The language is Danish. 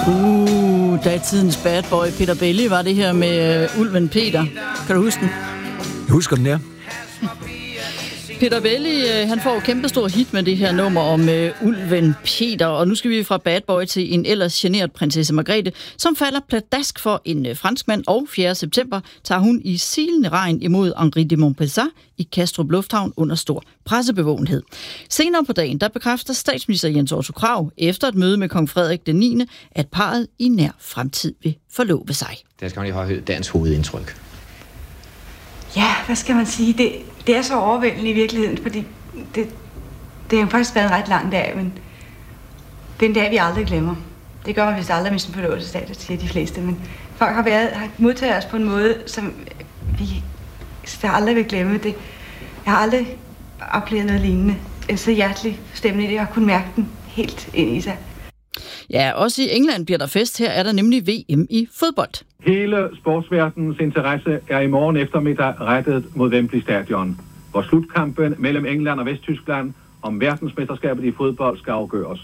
Datidens bad boy Peter Belli var det her med ulven Peter. Kan du huske den? Jeg husker den, ja. Peter Belli, han får kæmpestor hit med det her nummer om ulven Peter, og nu skal vi fra bad boy til en ellers generet prinsesse Margrethe, som falder pladask for en franskmand, og 4. september tager hun i silende regn imod Henri de Montpezat i Kastrup Lufthavn under stor pressebevågenhed. Senere på dagen, der bekræfter statsminister Jens Otto Krag efter et møde med kong Frederik den 9., at parret i nær fremtid vil forlove sig. Der skal man lige have dansk hovedindtryk. Ja, hvad skal man sige? Det er så overvældende i virkeligheden, fordi det har jo faktisk været en ret lang dag, men det er en dag, vi aldrig glemmer. Det gør man vist aldrig med sin forlovelsesdag, det siger de fleste, men folk har modtaget os på en måde, som jeg aldrig vil glemme det. Jeg har aldrig oplevet noget lignende. En så hjertelig stemning, jeg har kun mærke den helt ind i sig. Ja, også i England bliver der fest. Her er der nemlig VM i fodbold. Hele sportsverdenens interesse er i morgen eftermiddag rettet mod Wembley Stadion, hvor slutkampen mellem England og Vesttyskland om verdensmesterskabet i fodbold skal afgøres.